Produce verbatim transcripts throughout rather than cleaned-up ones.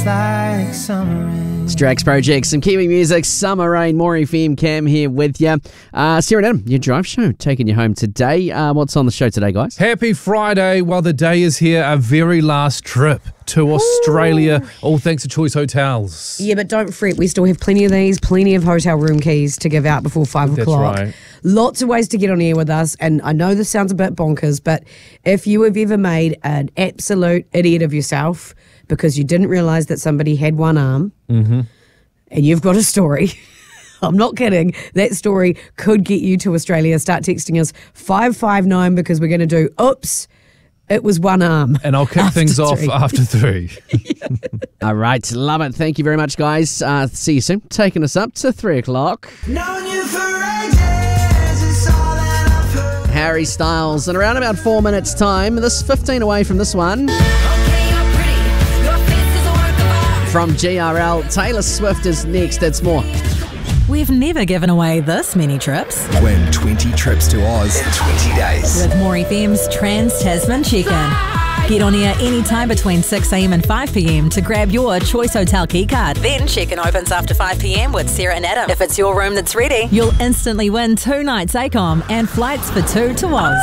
like summer rain. It's Drax Project, some Kiwi music, Summer Rain, More F M, Cam here with you. Uh, Sarah and Adam, your drive show, taking you home today. Uh, what's on the show today, guys? Happy Friday. Well, the day is here, our very last trip to Australia, Ooh. all thanks to Choice Hotels. Yeah, but don't fret. We still have plenty of these, plenty of hotel room keys to give out before five That's o'clock. right. Lots of ways to get on air with us, and I know this sounds a bit bonkers, but if you have ever made an absolute idiot of yourself because you didn't realise that somebody had one arm, mm-hmm. and you've got a story, I'm not kidding, that story could get you to Australia. Start texting us five five nine because we're going to do, oops, it was one arm. And I'll kick things off after three. All right, love it. Thank you very much, guys. Uh, see you soon. Taking us up to three o'clock. Known you for ages, it's all that I've heard. Harry Styles in around about four minutes' time. This fifteen away from this one. Okay, you're pretty. Your face is a work of art. From G R L, Taylor Swift is next. It's more. We've never given away this many trips. Win twenty trips to Oz in twenty days. With More F M's Trans-Tasman Check-In. Get on air anytime between six a.m. and five p.m. to grab your Choice Hotel key card. Then Check-In opens after five p.m. with Sarah and Adam. If it's your room that's ready, you'll instantly win two nights A C O M and flights for two to Oz.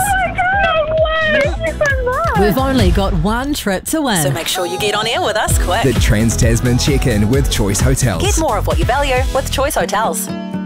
We've only got one trip to win, so make sure you get on air with us quick. The Trans-Tasman Check-In with Choice Hotels. Get more of what you value with Choice Hotels.